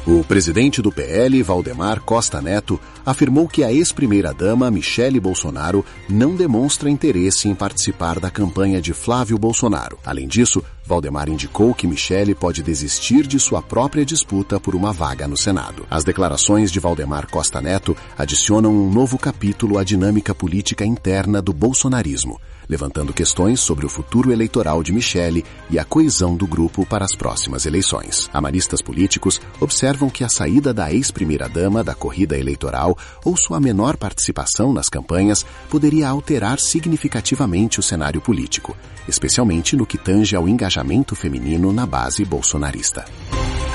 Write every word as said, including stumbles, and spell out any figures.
O presidente do P L, Valdemar Costa Neto, afirmou que a ex-primeira-dama Michele Bolsonaro não demonstra interesse em participar da campanha de Flávio Bolsonaro. Além disso, Valdemar indicou que Michele pode desistir de sua própria disputa por uma vaga no Senado. As declarações de Valdemar Costa Neto adicionam um novo capítulo à dinâmica política interna do bolsonarismo, levantando questões sobre o futuro eleitoral de Michele e a coesão do grupo para as próximas eleições. Analistas políticos observam que a saída da ex-primeira-dama da corrida eleitoral ou sua menor participação nas campanhas poderia alterar significativamente o cenário político, especialmente no que tange ao engajamento feminino na base bolsonarista.